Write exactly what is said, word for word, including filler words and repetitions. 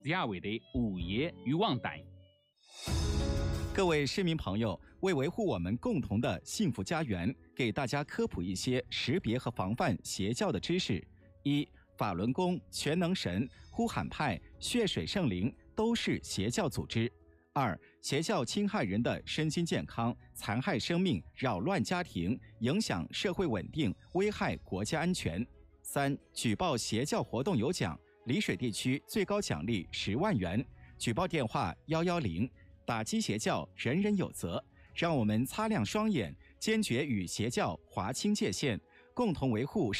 只也会得无业与忘带。 各位市民朋友，为维护我们共同的幸福家园，给大家科普一些识别和防范邪教的知识。一、法轮功、全能神、呼喊派、血水圣灵都是邪教组织。二、邪教侵害人的身心健康，残害生命，扰乱家庭，影响社会稳定，危害国家安全。三、举报邪教活动有奖，丽水地区最高奖励十万元。举报电话幺幺零。打击邪教，人人有责。让我们擦亮双眼，坚决与邪教划清界限，共同维护